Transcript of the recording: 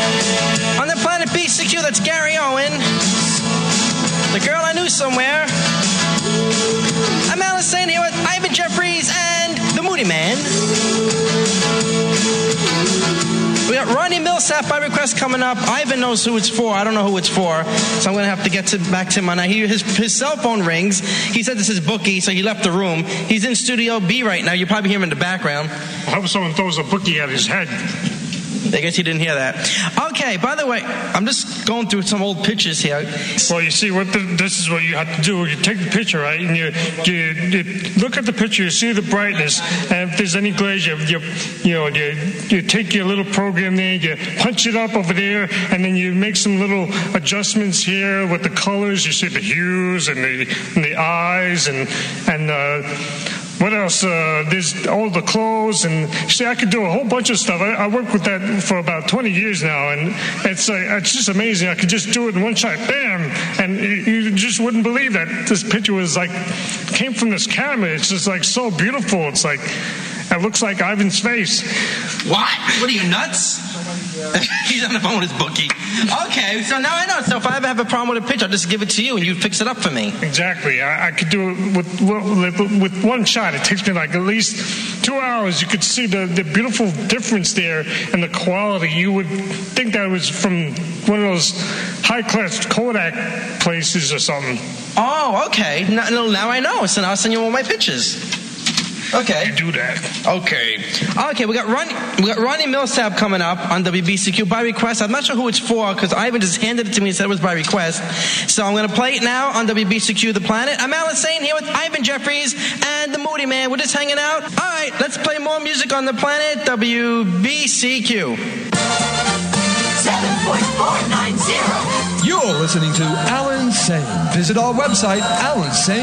On the planet BCQ, that's Gary Owen. The girl I knew somewhere. I'm Alice Sane here with Ivan Jeffries and the Moody Man. We got Ronnie Millsap by request coming up. Ivan knows who it's for. I don't know who it's for, so I'm going to have to get back to him on that. His cell phone rings. He said this is Bookie, so he left the room. He's in Studio B right now. You probably hear him in the background. I hope someone throws a Bookie at his head. I guess you didn't hear that. Okay, by the way, I'm just going through some old pictures here. Well, you see, this is what you have to do. You take the picture, right, and you look at the picture, you see the brightness, and if the's any glaze, you take your little program there, you punch it up over there, and then you make some little adjustments here with the colors. You see the hues and the eyes and what else? There's all the clothes, and see, I could do a whole bunch of stuff. I worked with that for about 20 years now, and it's just amazing. I could just do it in one shot, bam, and you just wouldn't believe that this picture was came from this camera. It's just so beautiful. It's it looks like Ivan's face. What? What are you, nuts? He's on the phone with his Bookie. Okay, so now I know. So if I ever have a problem with a picture, I'll just give it to you and you fix it up for me. Exactly. I could do it with one shot. It takes me at least 2 hours. You could see the beautiful difference there in the quality. You would think that it was from one of those high-class Kodak places or something. Oh, okay. Now I know. So now I'll send you all my pictures. Okay. You do that. Okay, we got Ronnie Millsap coming up on WBCQ by request. I'm not sure who it's for because Ivan just handed it to me and said it was by request. So I'm going to play it now on WBCQ The Planet. I'm Alice Sane here with Ivan Jeffries and the Moody Man. We're just hanging out. All right, let's play more music on The Planet, WBCQ. 7.490. You're listening to Alan Sane. Visit our website, alansane.com.